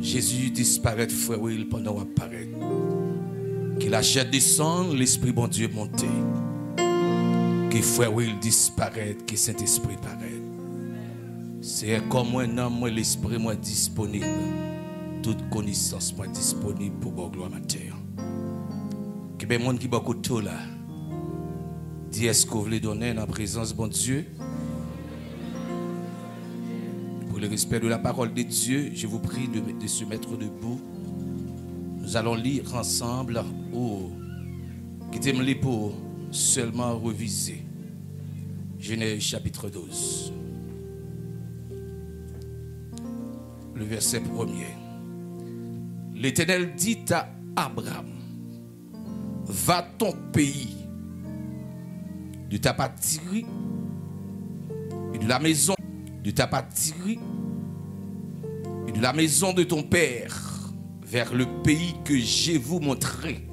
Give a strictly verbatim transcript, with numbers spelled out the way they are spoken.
Jésus disparaît, frère Will, pendant qu'il apparaît. Que la chair descende, l'Esprit bon Dieu monte. Que frère Will disparaît, que Saint-Esprit paraît. C'est comme un homme, moi, l'Esprit moi disponible. Toute connaissance moi disponible pour la gloire à terre. Que les gens qui beaucoup de là, dis est-ce que vous voulez donner en présence de bon Dieu? Pour le respect de la parole de Dieu, je vous prie de, de se mettre debout. Nous allons lire ensemble, ou quittez-moi pour seulement reviser. Genèse chapitre douze. Le verset premier. L'Éternel dit à Abraham, va ton pays, de ta patrie et de la maison, de ta patrie et de la maison de ton père, vers le pays que je vous montrerai.